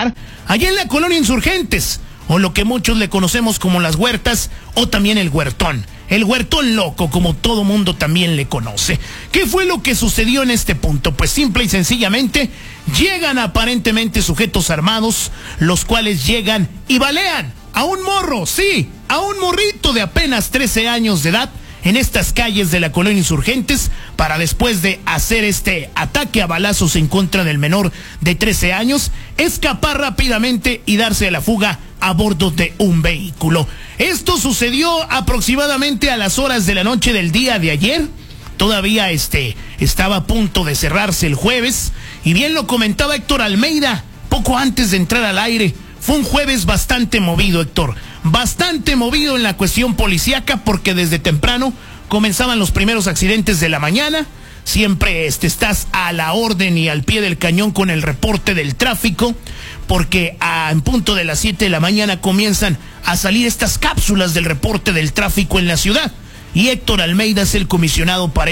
lugar, allá en la colonia Insurgentes, o lo que muchos le conocemos como las huertas, o también el huertón loco, como todo mundo también le conoce. ¿Qué fue lo que sucedió en este punto? Pues simple y sencillamente, llegan aparentemente sujetos armados, los cuales llegan y balean a un morro, sí, a un morrito de apenas 13 años de edad, en estas calles de la colonia Insurgentes, para después de hacer este ataque a balazos en contra del menor de 13 años, escapar rápidamente y darse a la fuga a bordo de un vehículo. Esto sucedió aproximadamente a las horas de la noche del día de ayer. Todavía estaba a punto de cerrarse el jueves, y bien lo comentaba Héctor Almeida poco antes de entrar al aire. Fue un jueves bastante movido, Héctor, bastante movido en la cuestión policíaca, porque desde temprano comenzaban los primeros accidentes de la mañana. Siempre estás a la orden y al pie del cañón con el reporte del tráfico, porque en punto de las 7 de la mañana comienzan a salir estas cápsulas del reporte del tráfico en la ciudad. Y Héctor Almeida es el comisionado para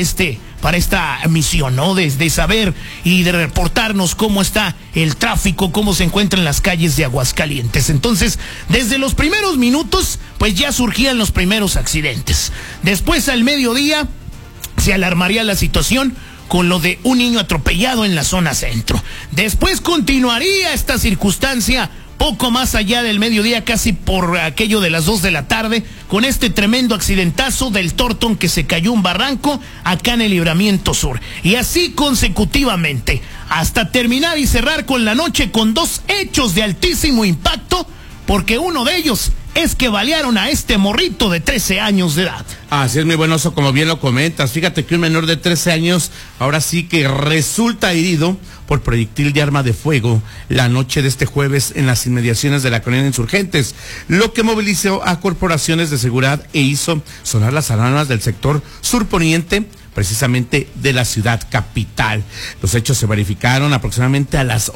esta misión, ¿no? De saber y de reportarnos cómo está el tráfico, cómo se encuentra en las calles de Aguascalientes. Entonces, desde los primeros minutos, pues ya surgían los primeros accidentes. Después, al mediodía, se alarmaría la situación con lo de un niño atropellado en la zona centro. Después continuaría esta circunstancia poco más allá del mediodía, casi por aquello de las 2 de la tarde, con este tremendo accidentazo del Torton que se cayó un barranco acá en el Libramiento Sur. Y así consecutivamente, hasta terminar y cerrar con la noche con 2 hechos de altísimo impacto, porque uno de ellos es que balearon a este morrito de 13 años de edad. Así es, muy buenoso, como bien lo comentas. Fíjate que un menor de 13 años ahora sí que resulta herido por proyectil de arma de fuego la noche de este jueves en las inmediaciones de la colonia Insurgentes, lo que movilizó a corporaciones de seguridad e hizo sonar las alarmas del sector surponiente, precisamente de la ciudad capital. Los hechos se verificaron aproximadamente a las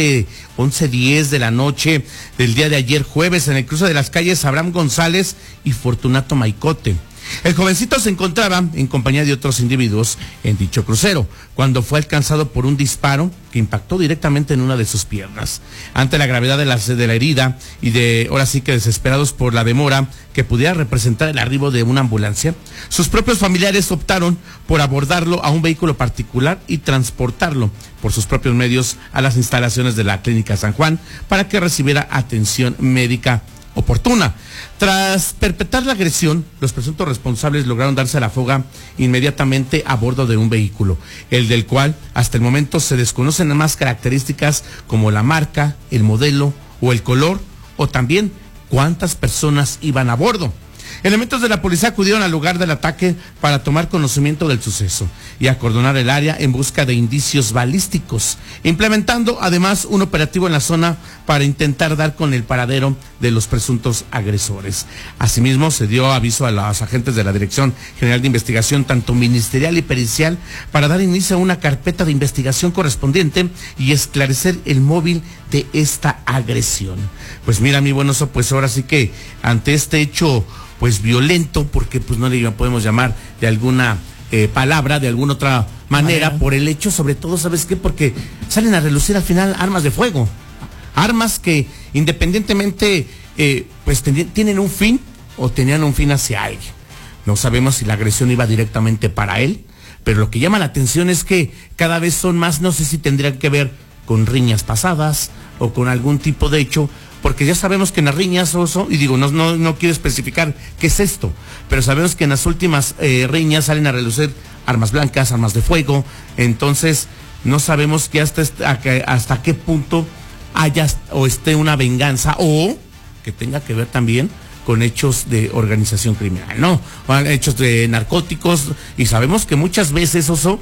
11:10 de la noche del día de ayer jueves en el cruce de las calles Abraham González y Fortunato Maicote. El jovencito se encontraba en compañía de otros individuos en dicho crucero, cuando fue alcanzado por un disparo que impactó directamente en una de sus piernas. Ante la gravedad de la herida y ahora sí que desesperados por la demora que pudiera representar el arribo de una ambulancia, sus propios familiares optaron por abordarlo a un vehículo particular y transportarlo por sus propios medios a las instalaciones de la Clínica San Juan para que recibiera atención médica oportuna. Tras perpetrar la agresión, los presuntos responsables lograron darse a la fuga inmediatamente a bordo de un vehículo, el del cual hasta el momento se desconocen más características como la marca, el modelo o el color, o también cuántas personas iban a bordo. Elementos de la policía acudieron al lugar del ataque para tomar conocimiento del suceso y acordonar el área en busca de indicios balísticos, implementando además un operativo en la zona para intentar dar con el paradero de los presuntos agresores. Asimismo, se dio aviso a los agentes de la Dirección General de Investigación, tanto ministerial y pericial, para dar inicio a una carpeta de investigación correspondiente y esclarecer el móvil de esta agresión. Pues mira, mi buenoso, pues ahora sí que ante este hecho pues violento, porque pues no le podemos llamar de alguna palabra, de alguna otra manera, por el hecho, sobre todo, ¿sabes qué? Porque salen a relucir al final armas de fuego, armas que independientemente pues tienen un fin o tenían un fin hacia alguien. No sabemos si la agresión iba directamente para él, pero lo que llama la atención es que cada vez son más, no sé si tendrían que ver con riñas pasadas o con algún tipo de hecho, porque ya sabemos que en las riñas, Oso, y digo, no quiero especificar qué es esto, pero sabemos que en las últimas riñas salen a relucir armas blancas, armas de fuego. Entonces no sabemos que hasta qué punto haya o esté una venganza, o que tenga que ver también con hechos de organización criminal, ¿no? Hechos de narcóticos, y sabemos que muchas veces, Oso,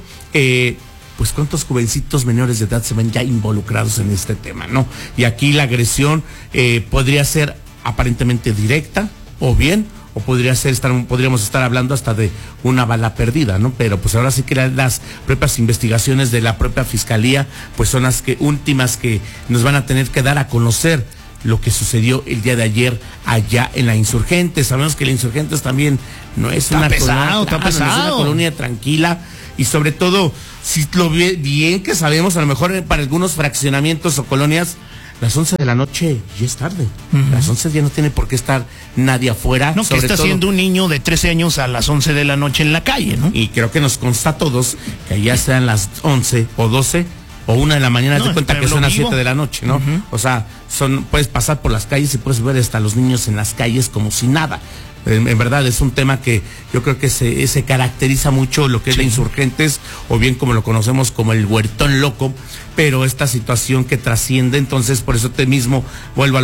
pues cuántos jovencitos menores de edad se ven ya involucrados en este tema, ¿no? Y aquí la agresión podría ser aparentemente directa, o podríamos estar hablando hasta de una bala perdida, ¿no? Pero pues ahora sí que las propias investigaciones de la propia fiscalía, pues son las últimas que nos van a tener que dar a conocer lo que sucedió el día de ayer allá en la Insurgentes. Sabemos que la Insurgentes también no es una colonia tranquila, y sobre todo, si lo ve bien, que sabemos, a lo mejor para algunos fraccionamientos o colonias las 11 de la noche ya es tarde. Las 11 ya no tiene por qué estar nadie afuera. No, que está haciendo un niño de 13 años a las 11 de la noche en la calle, ¿no? Y creo que nos consta a todos que ya sean las 11 o 12 o 1 de la mañana, te cuenta que son las 7 de la noche, ¿no? O sea, puedes pasar por las calles y puedes ver hasta los niños en las calles como si nada. En verdad es un tema que yo creo que se caracteriza mucho lo que es la Insurgentes, o bien como lo conocemos como el huertón loco, pero esta situación que trasciende, entonces por eso te mismo vuelvo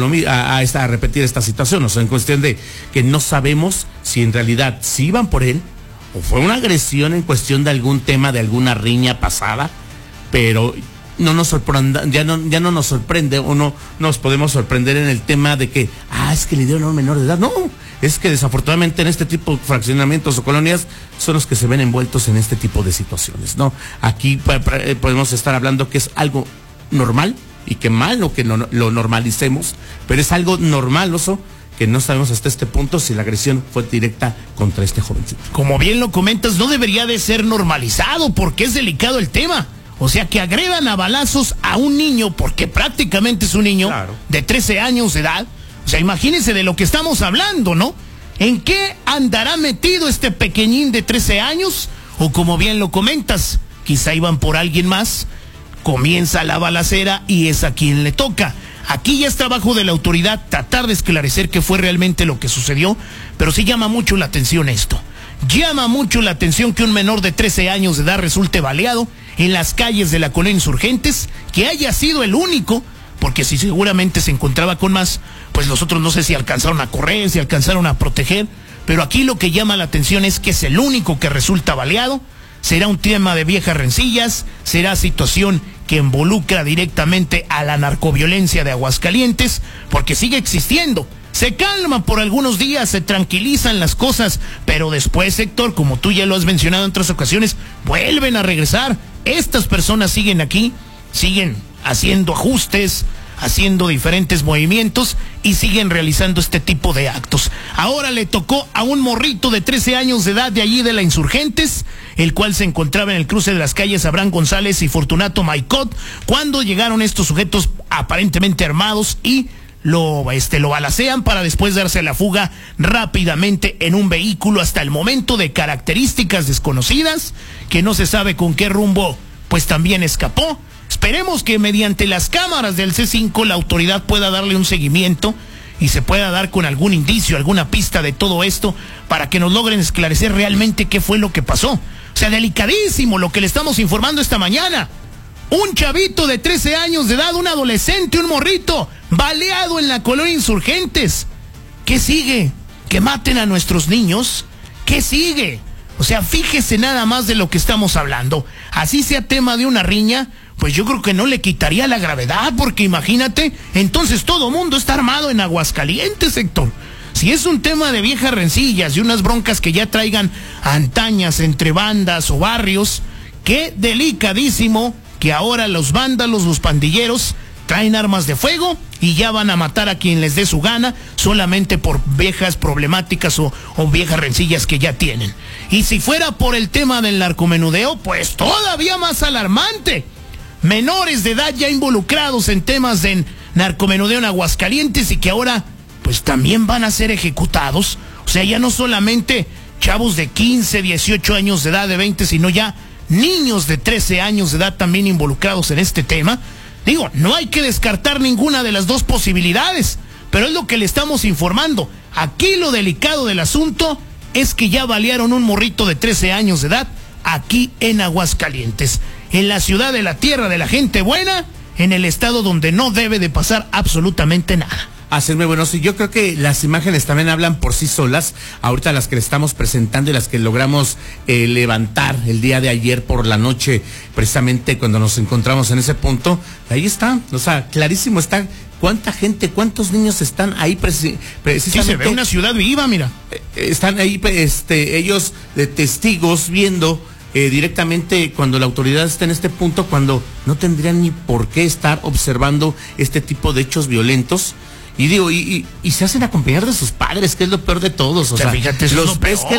a repetir esta situación, o sea, en cuestión de que no sabemos si en realidad si iban por él, o fue una agresión en cuestión de algún tema, de alguna riña pasada, pero no nos sorprenda, ya no nos sorprende, o no nos podemos sorprender en el tema de que, es que le dieron a un menor de edad. No, es que desafortunadamente en este tipo de fraccionamientos o colonias son los que se ven envueltos en este tipo de situaciones, ¿no? Aquí podemos estar hablando que es algo normal, y que mal o que lo normalicemos, pero es algo normal, oso, que no sabemos hasta este punto si la agresión fue directa contra este jovencito. Como bien lo comentas, no debería de ser normalizado porque es delicado el tema. O sea, que agredan a balazos a un niño, porque prácticamente es un niño de 13 años de edad. O sea, imagínense de lo que estamos hablando, ¿no? ¿En qué andará metido este pequeñín de 13 años? O como bien lo comentas, quizá iban por alguien más, comienza la balacera y es a quien le toca. Aquí ya es trabajo de la autoridad tratar de esclarecer qué fue realmente lo que sucedió, pero sí llama mucho la atención esto. Llama mucho la atención que un menor de 13 años de edad resulte baleado en las calles de la colonia Insurgentes, que haya sido el único, porque si seguramente se encontraba con más, pues los otros no sé si alcanzaron a correr, si alcanzaron a proteger, pero aquí lo que llama la atención es que es el único que resulta baleado. Será un tema de viejas rencillas, será situación que involucra directamente a la narcoviolencia de Aguascalientes, porque sigue existiendo. Se calma por algunos días, se tranquilizan las cosas, pero después, Héctor, como tú ya lo has mencionado en otras ocasiones, vuelven a regresar. Estas personas siguen aquí, siguen haciendo ajustes, haciendo diferentes movimientos y siguen realizando este tipo de actos. Ahora le tocó a un morrito de 13 años de edad de allí de la Insurgentes, el cual se encontraba en el cruce de las calles Abraham González y Fortunato Maicot, cuando llegaron estos sujetos aparentemente armados y lo balacean para después darse la fuga rápidamente en un vehículo, hasta el momento de características desconocidas, que no se sabe con qué rumbo pues también escapó. Esperemos que mediante las cámaras del C5 la autoridad pueda darle un seguimiento y se pueda dar con algún indicio, alguna pista de todo esto, para que nos logren esclarecer realmente qué fue lo que pasó. O sea, delicadísimo lo que le estamos informando esta mañana. Un chavito de 13 años de edad, un adolescente, un morrito, baleado en la colonia Insurgentes. ¿Qué sigue? ¿Que maten a nuestros niños? ¿Qué sigue? O sea, fíjese nada más de lo que estamos hablando. Así sea tema de una riña, pues yo creo que no le quitaría la gravedad, porque imagínate, entonces todo mundo está armado en Aguascalientes, Héctor. Si es un tema de viejas rencillas y unas broncas que ya traigan antañas entre bandas o barrios, qué delicadísimo que ahora los vándalos, los pandilleros, traen armas de fuego y ya van a matar a quien les dé su gana, solamente por viejas problemáticas o viejas rencillas que ya tienen. Y si fuera por el tema del narcomenudeo, pues todavía más alarmante. Menores de edad ya involucrados en temas de narcomenudeo en Aguascalientes y que ahora pues también van a ser ejecutados. O sea, ya no solamente chavos de 15, 18 años de edad, de 20, sino ya niños de 13 años de edad también involucrados en este tema. Digo, no hay que descartar ninguna de las dos posibilidades, pero es lo que le estamos informando. Aquí lo delicado del asunto es que ya balearon un morrito de 13 años de edad aquí en Aguascalientes, en la ciudad de la tierra de la gente buena, en el estado donde no debe de pasar absolutamente nada. Hacerme bueno, sí, yo creo que las imágenes también hablan por sí solas. Ahorita las que le estamos presentando y las que logramos levantar el día de ayer por la noche, precisamente cuando nos encontramos en ese punto, ahí está, o sea, clarísimo está cuánta gente, cuántos niños están ahí precisamente. Sí, se ve una ciudad viva, mira. Están ahí ellos de testigos viendo directamente cuando la autoridad está en este punto, cuando no tendrían ni por qué estar observando este tipo de hechos violentos. Y digo, y se hacen acompañar de sus padres, que es lo peor de todos. O sea, fíjate, los ves que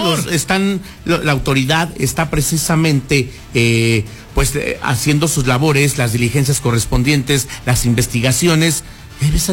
la autoridad está precisamente haciendo sus labores, las diligencias correspondientes, las investigaciones, ves